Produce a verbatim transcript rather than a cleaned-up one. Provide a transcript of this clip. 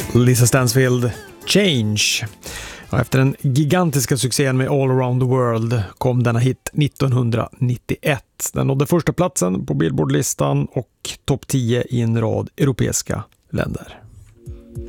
Lisa Stansfield, Change. Och efter den gigantiska succén med All Around the World kom denna hit nittonhundranittioett. Den nådde första platsen på Billboard-listan och topp tio i en rad europeiska länder.